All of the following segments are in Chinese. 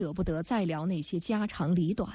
舍不得再聊那些家长里短。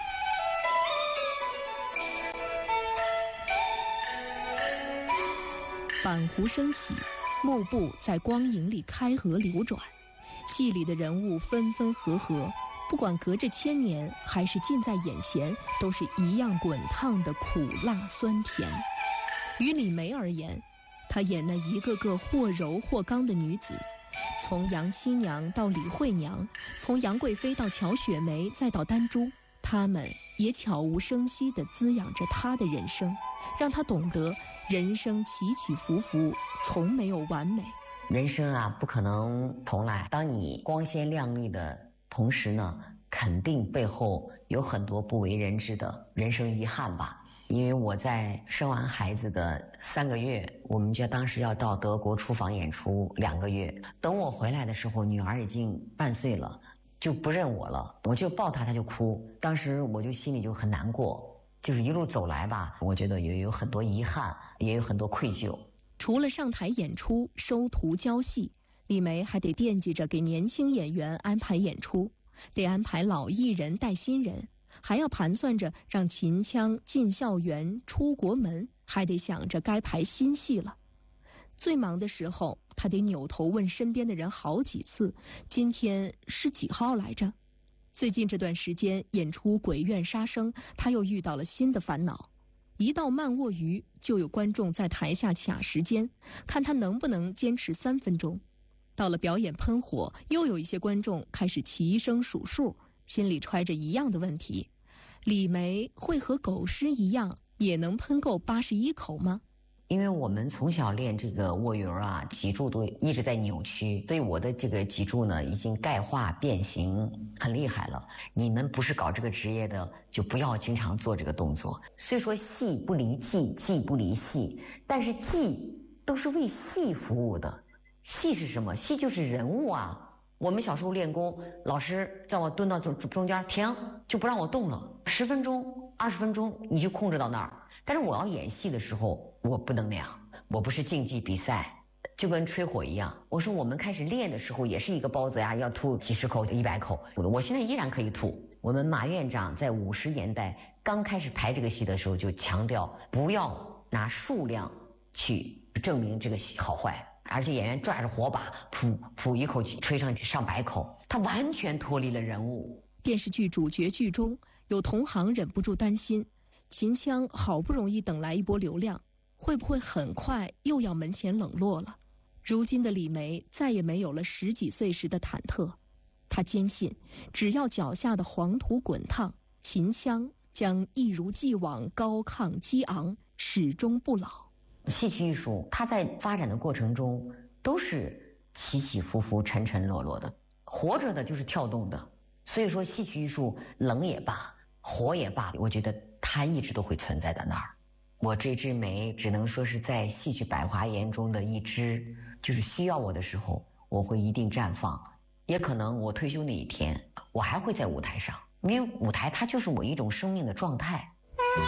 板湖升起，幕布在光影里开合流转，戏里的人物分分合合，不管隔着千年还是近在眼前，都是一样滚烫的苦辣酸甜。于李梅而言，她演那一个个或柔或刚的女子，从杨七娘到李惠娘，从杨贵妃到乔雪梅，再到丹珠，她们也悄无声息地滋养着她的人生，让她懂得人生起起伏伏，从没有完美。 人生啊，不可能重来。当你光鲜亮丽的同时呢，肯定背后有很多不为人知的人生遗憾吧。因为我在生完孩子的3个月，我们家当时要到德国出访演出2个月。等我回来的时候，女儿已经半岁了，就不认我了。我就抱她，她就哭。当时我就心里就很难过。就是一路走来吧，我觉得也有很多遗憾，也有很多愧疚。 除了上台演出、收徒教戏，李梅还得惦记着给年轻演员安排演出，得安排老艺人带新人，还要盘算着让秦腔进校园、出国门，还得想着该排新戏了。最忙的时候，他得扭头问身边的人好几次：“今天是几号来着？”最近这段时间演出《鬼怨杀生》，他又遇到了新的烦恼。一到慢卧鱼，就有观众在台下卡时间，看他能不能坚持3分钟。到了表演喷火，又有一些观众开始齐声数数，心里揣着一样的问题：李梅会和狗师一样，也能喷够81口吗？ 因为我们从小练这个卧鱼啊，脊柱都一直在扭曲，所以我的这个脊柱呢已经钙化变形很厉害了。你们不是搞这个职业的，就不要经常做这个动作。虽说戏不离技，技不离戏，但是技都是为戏服务的。戏是什么？戏就是人物啊。我们小时候练功，老师叫我蹲到中间停，就不让我动了，10分钟、20分钟你就控制到那儿。但是我要演戏的时候，我不能那样，我不是竞技比赛，就跟吹火一样。我说我们开始练的时候，也是一个包子呀，要吐几十口、100口，我现在依然可以吐。我们马院长在50年代刚开始排这个戏的时候，就强调不要拿数量去证明这个戏好坏。而且演员抓着火把，噗一口气吹上上百口，他完全脱离了人物。 电视剧主角剧中，有同行忍不住担心，秦腔好不容易等来一波流量，会不会很快又要门前冷落了？如今的李梅再也没有了10几岁时的忐忑，她坚信，只要脚下的黄土滚烫，秦腔将一如既往高亢激昂，始终不老。 戏曲艺术它在发展的过程中都是起起伏伏、沉沉落落的，活着的就是跳动的。所以说戏曲艺术冷也罢，活也罢，我觉得它一直都会存在在那儿。我这枝梅只能说是在戏曲百花园中的一枝，就是需要我的时候我会一定绽放，也可能我退休那一天我还会在舞台上，因为舞台它就是我一种生命的状态。